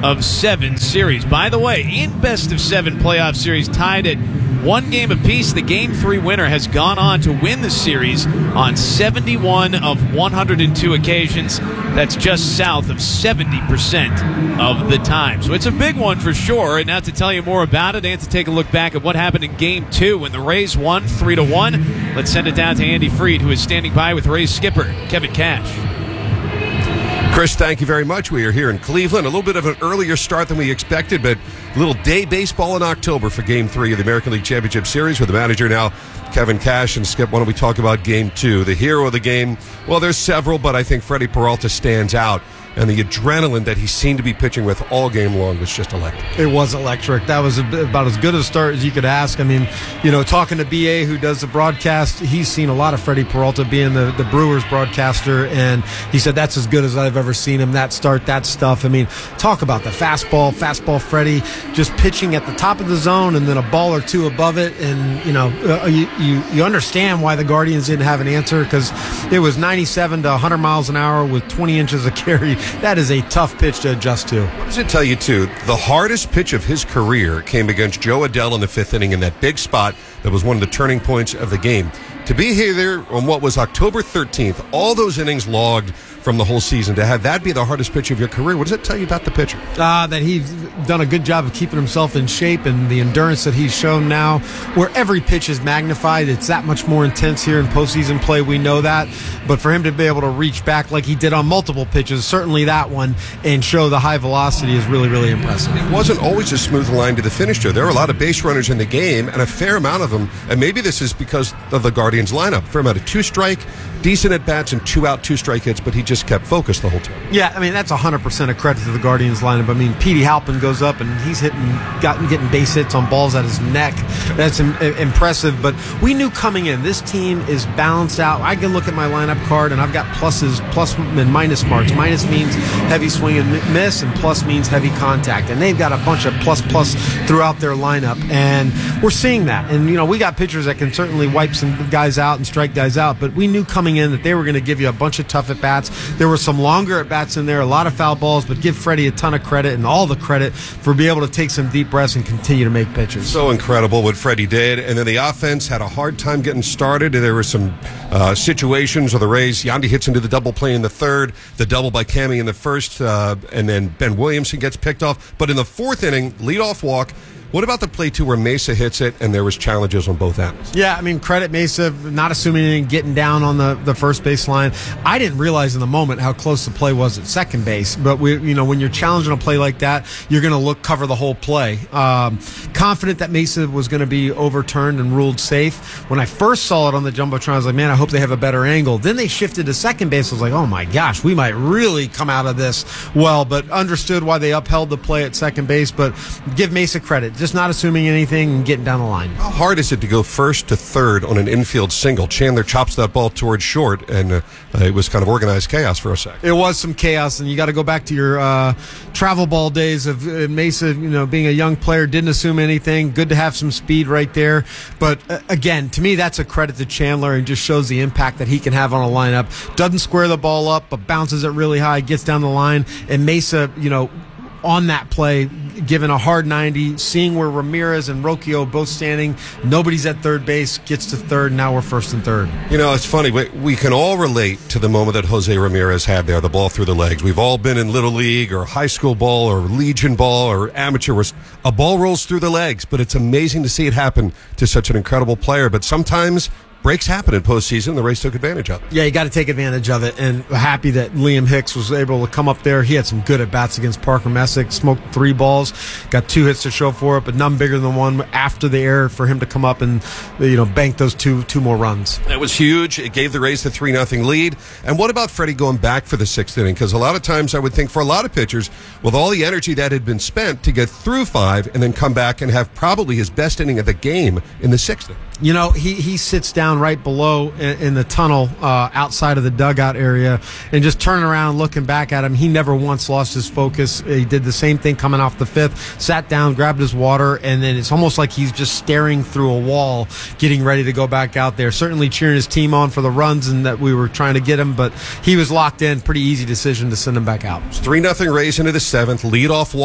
of 7 series. By the way, in best of 7 playoff series tied at 1 game apiece, the Game 3 winner has gone on to win the series on 71 of 102 occasions. That's just south of 70% of the time. So it's a big one for sure. And now to tell you more about it and to take a look back at what happened in Game 2 when the Rays won 3-1, let's send it down to Andy Freed, who is standing by with Rays skipper Kevin Cash. Chris, thank you very much. We are here in Cleveland. A little bit of an earlier start than we expected, but a little day baseball in October for Game 3 of the American League Championship Series with the manager now, Kevin Cash. And Skip, why don't we talk about Game 2? The hero of the game, well, there's several, but I think Freddie Peralta stands out. And the adrenaline that he seemed to be pitching with all game long was just electric. It was electric. That was about as good a start as you could ask. I mean, talking to B.A., who does the broadcast, he's seen a lot of Freddie Peralta being the Brewers broadcaster, and he said that's as good as I've ever seen him. That start, that stuff. I mean, talk about the fastball Freddie, just pitching at the top of the zone and then a ball or two above it. And, you understand why the Guardians didn't have an answer, because it was 97 to 100 miles an hour with 20 inches of carry. That is a tough pitch to adjust to. What does it tell you, too? The hardest pitch of his career came against Joe Adell in the 5th inning in that big spot that was one of the turning points of the game. To be here there on what was October 13th, all those innings logged from the whole season, to have that be the hardest pitch of your career, what does it tell you about the pitcher? That he's done a good job of keeping himself in shape, and the endurance that he's shown now, where every pitch is magnified. It's that much more intense here in postseason play, we know that. But for him to be able to reach back like he did on multiple pitches, certainly that one, and show the high velocity is really, really impressive. It wasn't always a smooth line to the finish, Joe. There were a lot of base runners in the game, and a fair amount of them, and maybe this is because of the Guardians lineup, a fair amount of 2-strike, decent at-bats, and 2-out, 2-strike hits, but he just kept focused the whole time. Yeah, I mean, that's 100% a credit to the Guardians lineup. I mean, Petey Halpin goes up and he's getting base hits on balls at his neck. That's impressive, but we knew coming in, this team is balanced out. I can look at my lineup card and I've got plus and minus marks. Minus means heavy swing and miss, and plus means heavy contact. And they've got a bunch of plus throughout their lineup, and we're seeing that. And, we got pitchers that can certainly wipe some guys out and strike guys out, but we knew coming in that they were going to give you a bunch of tough at-bats. There were some longer at-bats in there, a lot of foul balls, but give Freddie a ton of credit and all the credit for being able to take some deep breaths and continue to make pitches. So incredible what Freddie did. And then the offense had a hard time getting started. There were some situations where the Rays, Yandy hits into the double play in the 3rd, the double by Cammy in the 1st, and then Ben Williamson gets picked off. But in the 4th inning, leadoff walk. What about the play, too, where Mesa hits it and there was challenges on both ends? Yeah, I mean, credit Mesa, not assuming anything, getting down on the first base line. I didn't realize in the moment how close the play was at second base, but when you're challenging a play like that, you're going to cover the whole play. Confident that Mesa was going to be overturned and ruled safe. When I first saw it on the Jumbotron, I was like, man, I hope they have a better angle. Then they shifted to second base. I was like, oh my gosh, we might really come out of this well, but understood why they upheld the play at second base. But give Mesa credit. Just not assuming anything and getting down the line. How hard is it to go 1st to 3rd on an infield single? Chandler chops that ball towards short, and it was kind of organized chaos for a second. It was some chaos, and you got to go back to your travel ball days of Mesa, being a young player, didn't assume anything. Good to have some speed right there. But again, to me, that's a credit to Chandler and just shows the impact that he can have on a lineup. Doesn't square the ball up, but bounces it really high, gets down the line, and Mesa, on that play, given a hard 90, seeing where Ramirez and Rocchio both standing, nobody's at third base, gets to third, now we're 1st and 3rd. It's funny, we can all relate to the moment that Jose Ramirez had there, the ball through the legs. We've all been in Little League or high school ball or Legion ball or amateur where a ball rolls through the legs, but it's amazing to see it happen to such an incredible player. But sometimes breaks happen in postseason. The Rays took advantage of it. Yeah, you got to take advantage of it, and happy that Liam Hicks was able to come up there. He had some good at-bats against Parker Messick, smoked 3 balls, got 2 hits to show for it, but none bigger than one after the error for him to come up and bank those two more runs. That was huge. It gave the Rays the 3-0 lead. And what about Freddie going back for the 6th inning? Because a lot of times I would think for a lot of pitchers, with all the energy that had been spent to get through 5 and then come back and have probably his best inning of the game in the 6th inning. He sits down right below in the tunnel outside of the dugout area, and just turning around looking back at him, he never once lost his focus. He did the same thing coming off the 5th, sat down, grabbed his water, and then it's almost like he's just staring through a wall, getting ready to go back out there. Certainly cheering his team on for the runs and that we were trying to get him, but he was locked in. Pretty easy decision to send him back out. 3-0 Rays into the 7th, leadoff walk.